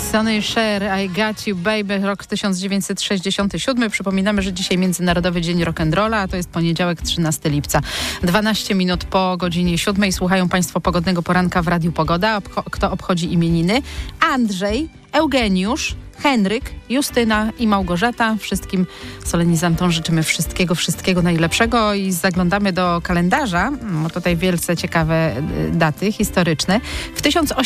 Sonny Cher, I Got You Baby, rok 1967. Przypominamy, że dzisiaj Międzynarodowy Dzień Rock'n'Rolla, a to jest poniedziałek, 13 lipca. 12 minut po godzinie 7. Słuchają Państwo Pogodnego Poranka w Radiu Pogoda. Kto obchodzi imieniny? Andrzej, Eugeniusz, Henryk, Justyna i Małgorzata. Wszystkim solenizantom życzymy wszystkiego najlepszego i zaglądamy do kalendarza. Tutaj wielce ciekawe daty historyczne. W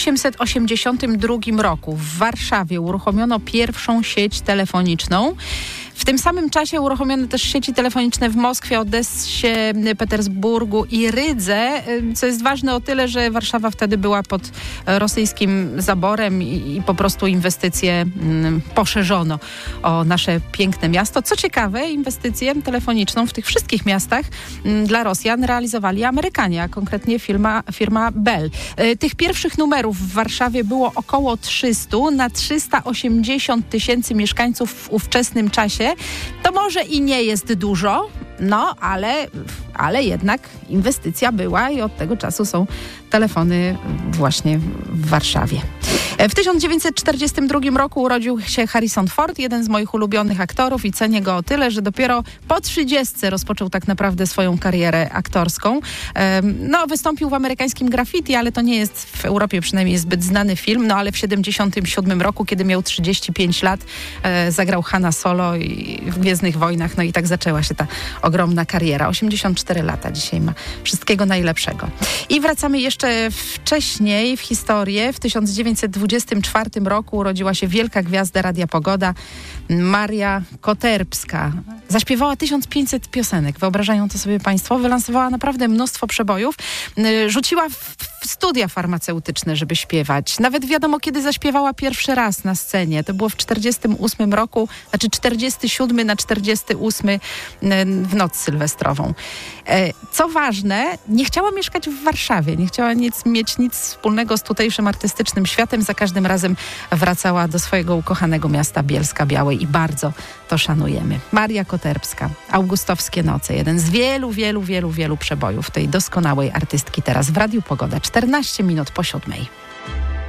1882 roku w Warszawie uruchomiono pierwszą sieć telefoniczną. W tym samym czasie uruchomiono też sieci telefoniczne w Moskwie, Odessie, Petersburgu i Rydze, co jest ważne o tyle, że Warszawa wtedy była pod rosyjskim zaborem i po prostu inwestycje poszerzono o nasze piękne miasto. Co ciekawe, inwestycję telefoniczną w tych wszystkich miastach dla Rosjan realizowali Amerykanie, a konkretnie firma Bell. Tych pierwszych numerów w Warszawie było około 300 na 380 tysięcy mieszkańców w ówczesnym czasie. To może i nie jest dużo, no ale jednak inwestycja była i od tego czasu są telefony właśnie w Warszawie. W 1942 roku urodził się Harrison Ford, jeden z moich ulubionych aktorów i cenię go o tyle, że dopiero po 30 rozpoczął tak naprawdę swoją karierę aktorską. Wystąpił w amerykańskim Graffiti, ale to nie jest w Europie przynajmniej zbyt znany film, ale w 1977 roku, kiedy miał 35 lat, zagrał Hana Solo w Gwiezdnych Wojnach, i tak zaczęła się ta ogromna kariera. 84 lata dzisiaj ma. Wszystkiego najlepszego. I wracamy jeszcze wcześniej w historię. W 1924 roku urodziła się wielka gwiazda Radia Pogoda, Maria Koterbska. Zaśpiewała 1500 piosenek. Wyobrażają to sobie Państwo? Wylansowała naprawdę mnóstwo przebojów. Rzuciła w studia farmaceutyczne, żeby śpiewać. Nawet wiadomo, kiedy zaśpiewała pierwszy raz na scenie. To było w 48 roku, 47 na 48 w noc sylwestrową. Co ważne, nie chciała mieszkać w Warszawie. Nie chciała mieć nic wspólnego z tutejszym artystycznym światem. Za każdym razem wracała do swojego ukochanego miasta Bielska Białej i bardzo to szanujemy. Maria Koterbska, Augustowskie noce. Jeden z wielu przebojów tej doskonałej artystki teraz w Radiu Pogoda. 14 minut po 7.